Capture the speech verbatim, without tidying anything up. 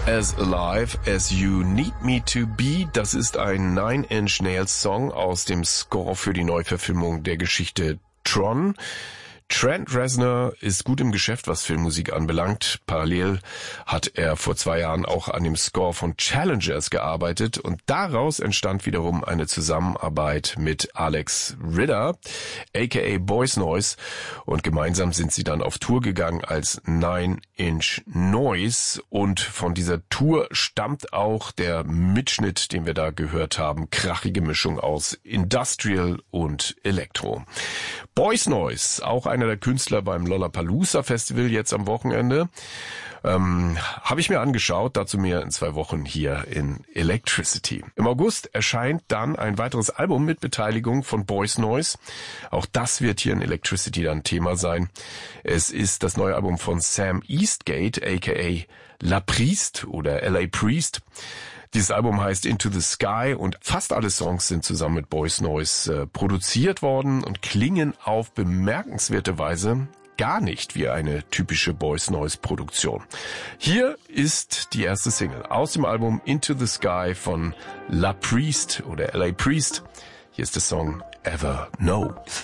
As Alive As You Need Me To Be, das ist ein Nine Inch Nails Song aus dem Score für die Neuverfilmung der Geschichte Tron. Trent Reznor ist gut im Geschäft, was Filmmusik anbelangt. Parallel hat er vor zwei Jahren auch an dem Score von Challengers gearbeitet und daraus entstand wiederum eine Zusammenarbeit mit Alex Ritter, aka Boys Noise, und gemeinsam sind sie dann auf Tour gegangen als Nine Inch Noise und von dieser Tour stammt auch der Mitschnitt, den wir da gehört haben, krachige Mischung aus Industrial und Elektro. Boys Noise, auch einer der Künstler beim Lollapalooza Festival jetzt am Wochenende, ähm, habe ich mir angeschaut, dazu mehr in zwei Wochen hier in Electricity. Im August erscheint dann ein weiteres Album mit Beteiligung von Boys Noise. Auch das wird hier in Electricity dann Thema sein. Es ist das neue Album von Sam Eastgate, aka La Priest oder L A Priest. Dieses Album heißt Into the Sky und fast alle Songs sind zusammen mit Boys Noise äh, produziert worden und klingen auf bemerkenswerte Weise gar nicht wie eine typische Boys Noise Produktion. Hier ist die erste Single aus dem Album Into the Sky von La Priest oder L A Priest. Hier ist der Song Ever Know.